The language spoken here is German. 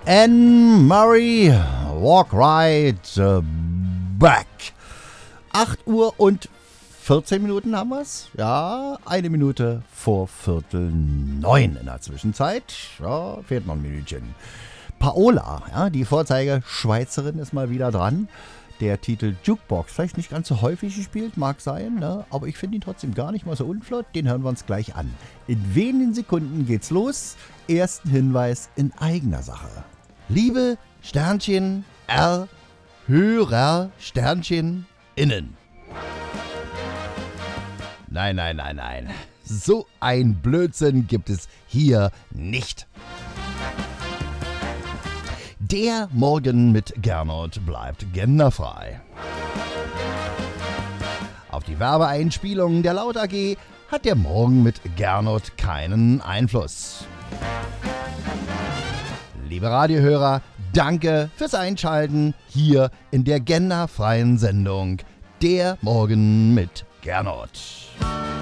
Anne Murray, Walk Right Back. 8 Uhr und 14 Minuten haben wir's. Ja, 1 Minute vor 8:45 in der Zwischenzeit. Ja, fehlt noch ein Minütchen. Paola, ja, die Vorzeigeschweizerin, ist mal wieder dran. Der Titel Jukebox, vielleicht nicht ganz so häufig gespielt, mag sein, ne? Aber ich finde ihn trotzdem gar nicht mal so unflott. Den hören wir uns gleich an. In wenigen Sekunden geht's los. Ersten Hinweis in eigener Sache. Liebe Sternchen R, Hörer Sternchen innen. Nein. So ein Blödsinn gibt es hier nicht. Der Morgen mit Gernot bleibt genderfrei. Auf die Werbeeinspielungen der Laut AG hat der Morgen mit Gernot keinen Einfluss. Liebe Radiohörer, danke fürs Einschalten hier in der genderfreien Sendung Der Morgen mit Gernot.